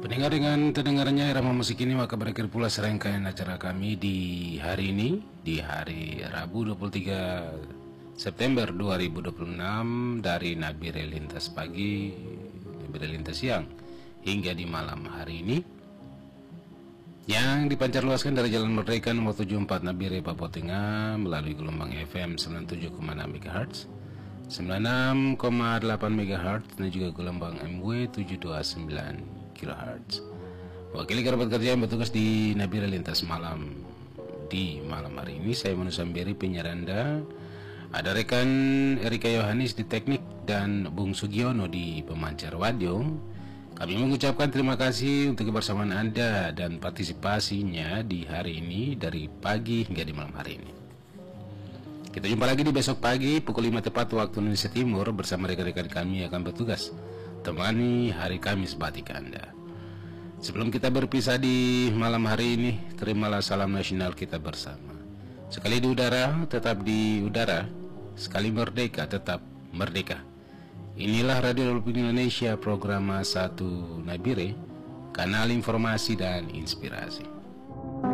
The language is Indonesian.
Pendengar, dengan terdengarnya irama musik ini maka berakhir pula serangkaian acara kami di hari ini, di hari Rabu 23 September 2026 dari Nabire Lintas Pagi, Nabire Lintas Siang hingga di malam hari ini yang dipancarluaskan dari Jalan Merdeka nomor 74 Nabire, Papua Tengah melalui gelombang FM 97,6 MHz, 96,8 MHz dan juga gelombang MW 729 kHz. Wakili kerabat kerja yang bertugas di Nabire Lintas Malam di malam hari ini, saya Manu Samberi penyiar Anda. Ada rekan Erika Yohanis di teknik dan Bung Sugiono di pemancar radio. Kami mengucapkan terima kasih untuk kebersamaan Anda dan partisipasinya di hari ini dari pagi hingga di malam hari ini. Kita jumpa lagi di besok pagi pukul 5 tepat waktu Indonesia Timur bersama rekan-rekan kami yang akan bertugas temani hari Kamis batik Anda. Sebelum kita berpisah di malam hari ini, terimalah salam nasional kita bersama. Sekali di udara, tetap di udara. Sekali merdeka, tetap merdeka. Inilah Radio Republik Indonesia, program 1 Nabire, kanal informasi dan inspirasi.